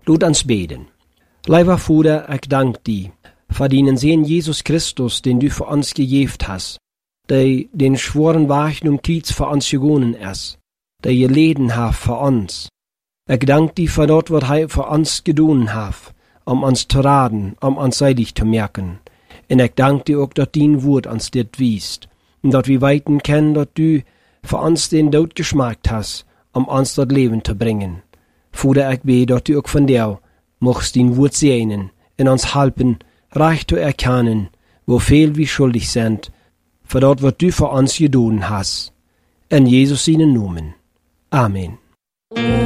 Laat ons beten. Lieber Vater, ich danke dir für deinen Sohn Jesus Christus, den du für uns gegeben hast, der den schweren Weg um Tiets für uns gegangen ist, der geleden hat für uns. Ich danke dir für das, was er für uns getan hat, uns zu raten, uns seilig zu merken. Und ich danke dir auch, dass dein Wort uns das wiest, und dass wir weiten können, dass du für uns den Tod geschmeckt hast, uns das Leben zu bringen. Vater, ich bete, dass du auch von dir mochtst dein Wort segnen, in uns helfen, recht zu erkennen, wo viel wir schuldig sind, für das, was du für uns getan hast. In Jesus seinen Namen. Amen.